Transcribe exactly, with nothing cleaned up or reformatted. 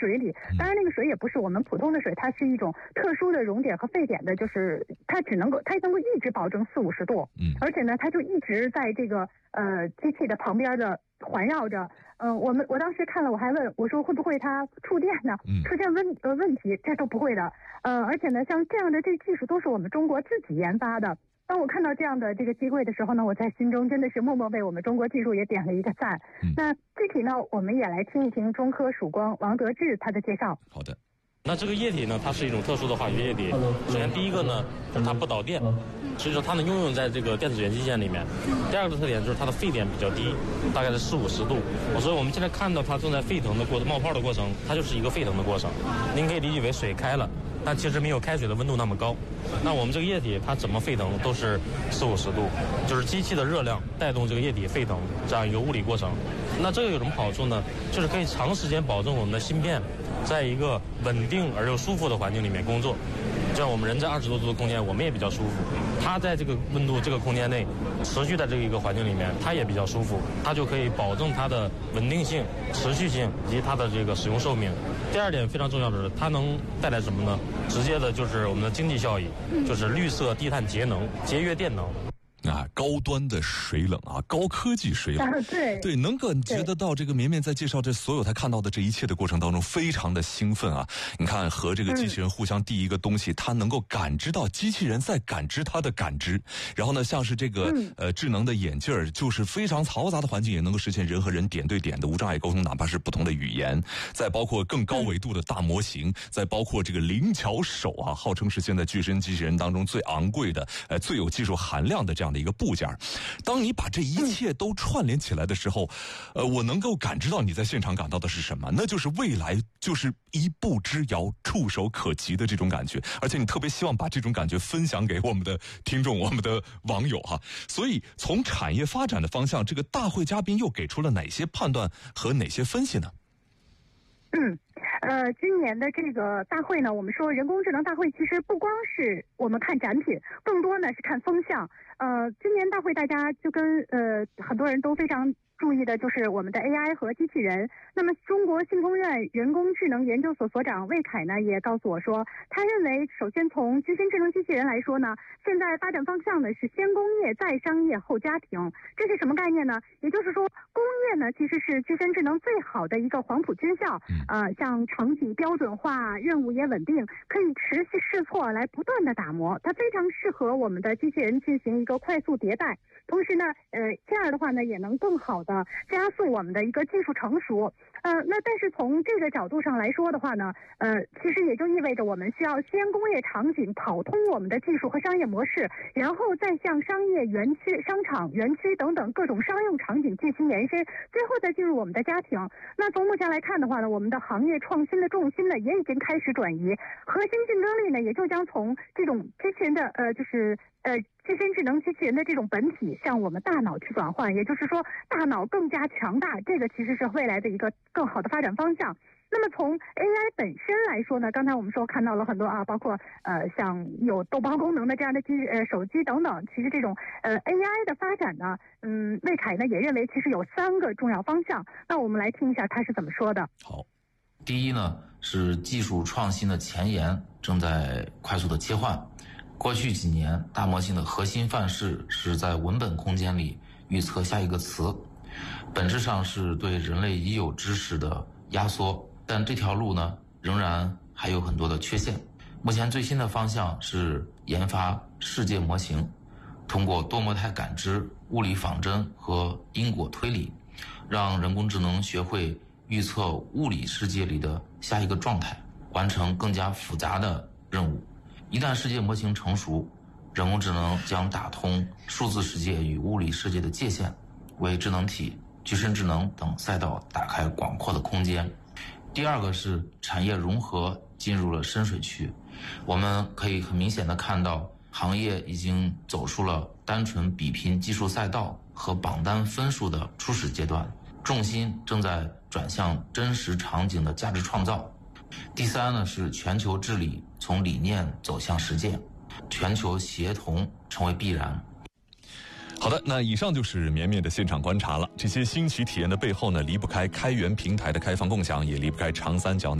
水里，当然那个水也不是我们普通的水，它是一种特殊的熔点和沸点的，就是它只能够它能够一直保证四五十度，嗯，而且呢它就一直在这个呃机器的旁边的环绕着。嗯、呃，我们我当时看了，我还问我说会不会它触电呢？出现问呃问题，这都不会的。呃，而且呢，像这样的这技术都是我们中国自己研发的。当我看到这样的这个机会的时候呢，我在心中真的是默默为我们中国技术也点了一个赞。嗯、那具体呢，我们也来听一听中科曙光王德志他的介绍。 好的。 那这个液体呢，它是一种特殊的化学液体。首先第一个呢，就是它不导电，所以说它能应用在这个电子元器件里面。第二个特点就是它的沸点比较低，大概是四五十度，所以我们现在看到它正在沸腾的过冒泡的过程，它就是一个沸腾的过程。您可以理解为水开了，但其实没有开水的温度那么高。那我们这个液体它怎么沸腾都是四五十度，就是机器的热量带动这个液体沸腾这样一个物理过程。那这个有什么好处呢？就是可以长时间保证我们的芯片在一个稳定而又舒服的环境里面工作。就像我们人在二十多度的空间，我们也比较舒服。它在这个温度、这个空间内持续在这一个环境里面，它也比较舒服，它就可以保证它的稳定性、持续性以及它的这个使用寿命。第二点非常重要的是，它能带来什么呢？直接的就是我们的经济效益，就是绿色低碳节能、节约电能。 啊，高端的水冷啊，高科技水冷， 啊、对对，能感觉得到这个绵绵在介绍这所有他看到的这一切的过程当中，非常的兴奋啊！你看，和这个机器人互相递一个东西，嗯、他能够感知到机器人在感知他的感知，然后呢，像是这个、嗯、呃智能的眼镜儿，就是非常嘈杂的环境也能够实现人和人点对点的无障碍沟通，哪怕是不同的语言。再包括更高维度的大模型，嗯、再包括这个灵巧手啊，号称是现在巨身机器人当中最昂贵的、呃最有技术含量的这样的一个部件。当你把这一切都串联起来的时候，呃，我能够感知到你在现场感到的是什么？那就是未来就是一步之遥、触手可及的这种感觉，而且你特别希望把这种感觉分享给我们的听众、我们的网友哈。所以从产业发展的方向，这个大会嘉宾又给出了哪些判断和哪些分析呢？ 嗯，呃，今年的这个大会呢，我们说人工智能大会，其实不光是我们看展品，更多呢是看风向。呃，今年大会大家就跟呃很多人都非常注意的就是我们的 A I 和机器人。那么中国信通院人工智能研究所所长魏凯呢也告诉我说，他认为首先从具身智能机器人来说呢，现在发展方向呢是先工业再商业后家庭。这是什么概念呢？也就是说工业呢其实是具身智能最好的一个黄埔军校，呃，像场景标准化，任务也稳定，可以持续试错来不断的打磨，它非常适合我们的机器人进行一个快速迭代。同时呢，呃，这样的话呢，也能更好的加速我们的一个技术成熟。呃，那但是从这个角度上来说的话呢，呃，其实也就意味着我们需要先工业场景跑通我们的技术和商业模式，然后再向商业园区、商场、园区等等各种商用场景进行延伸，最后再进入我们的家庭。那从目前来看的话呢，我们的行业创新的重心呢，也已经开始转移，核心竞争力呢，也就将从这种机器人的呃，就是呃。具身智能机器人的这种本体向我们大脑去转换，也就是说大脑更加强大，这个其实是未来的一个更好的发展方向。那么从 A I 本身来说呢，刚才我们说看到了很多啊，包括呃像有豆包功能的这样的机呃手机等等，其实这种呃 A I 的发展呢，嗯，魏凯呢也认为其实有三个重要方向。那我们来听一下他是怎么说的。 好，第一呢是技术创新的前沿正在快速的切换。过去几年，大模型的核心范式是在文本空间里预测下一个词，本质上是对人类已有知识的压缩，但这条路呢，仍然还有很多的缺陷。目前最新的方向是研发世界模型，通过多模态感知、物理仿真和因果推理，让人工智能学会预测物理世界里的下一个状态，完成更加复杂的任务。一旦世界模型成熟，人工智能将打通数字世界与物理世界的界限，为智能体、具身智能等赛道打开广阔的空间。第二个是产业融合进入了深水区，我们可以很明显的看到，行业已经走出了单纯比拼技术赛道和榜单分数的初始阶段，重心正在转向真实场景的价值创造。第三呢是全球治理从理念走向实践，全球协同成为必然。 好的，那以上就是绵绵的现场观察了。这些新奇体验的背后呢，离不开开源平台的开放共享，也离不开长三角